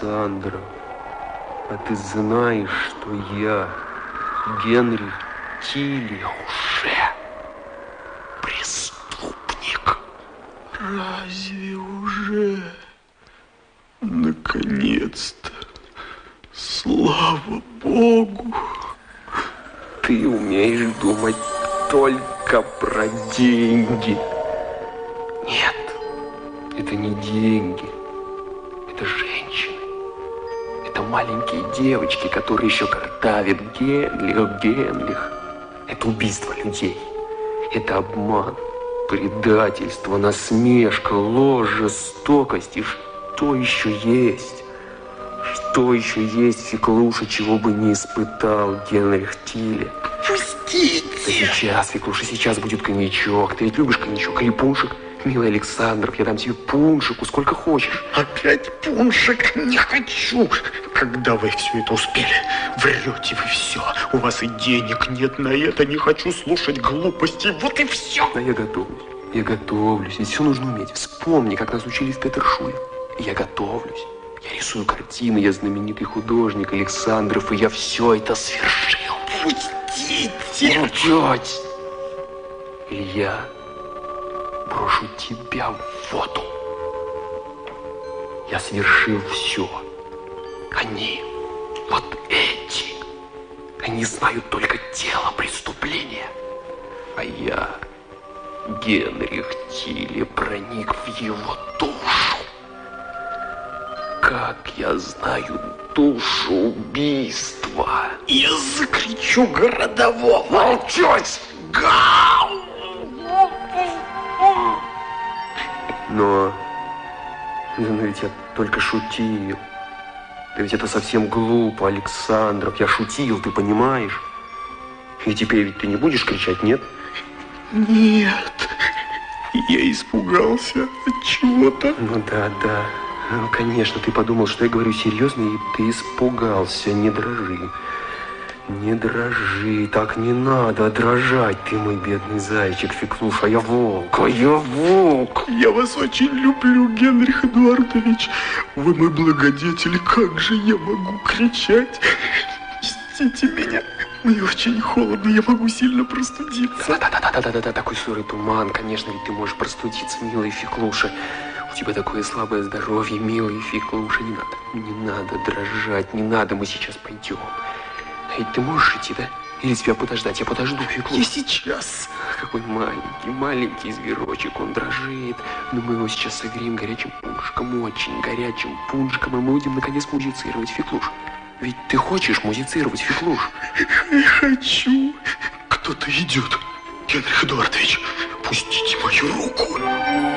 Александров, а ты знаешь, что я, Генрих Тилли, уже преступник? Разве уже? Наконец-то. Слава Богу. Ты умеешь думать только про деньги. Нет, это не деньги. Это женщины. Это маленькие девочки, которые еще картавят. Генрих. Это убийство людей. Это обман, предательство, насмешка, ложь, жестокость. И что еще есть? Что еще есть, Феклуша, чего бы не испытал Генрих Тилли? Пустите! Да сейчас, Феклуша, сейчас будет коньячок. Ты ведь любишь коньячок или пуншик? Милый Александров, я дам тебе пуншику, сколько хочешь. Опять пуншик? Не хочу. Когда вы все это успели? Врете вы все. У вас и денег нет на это. Не хочу слушать глупости. Вот и все. Да я готовлюсь. Я готовлюсь. Ведь все нужно уметь. Вспомни, как нас учили в Петершуле. Я готовлюсь. Я рисую картины. Я знаменитый художник Александров. И я все это свершил. Пустите! Ну, теть! Или я брошу тебя в воду. Я совершил все. Они, вот эти, они знают только тело преступления. А я, Генрих Тилли, проник в его душу. Как я знаю душу убийства. Я закричу городового. Молчать! Гау! Но ведь я только шутил. Да ведь это совсем глупо, Александров. Я шутил, ты понимаешь? И теперь ведь ты не будешь кричать, нет? Нет. Я испугался от чего-то. Ну да. Ну, конечно, ты подумал, что я говорю серьезно, и ты испугался. Не дрожи. Не дрожи, так не надо дрожать. Ты мой бедный зайчик, Феклуша, я волк. А я волк. Я вас очень люблю, Генрих Эдуардович. Вы мой благодетель. Как же я могу кричать? Пустите меня. Мне очень холодно, я могу сильно простудиться. Да, такой сырый туман. Конечно, ведь ты можешь простудиться, милая Феклуша. У тебя такое слабое здоровье, милая Феклуша. Не надо дрожать, не надо, мы сейчас пойдем. Ведь ты можешь идти, да? Или тебя подождать? Я подожду, Феклуша. Я сейчас. Какой маленький зверочек, он дрожит. Но мы его сейчас согреем горячим пуншиком, очень горячим пуншиком, и мы будем наконец музицировать, Феклуш. Ведь ты хочешь музицировать, Феклуш? Хочу. Кто-то идет. Генрих Эдуардович, пустите мою руку.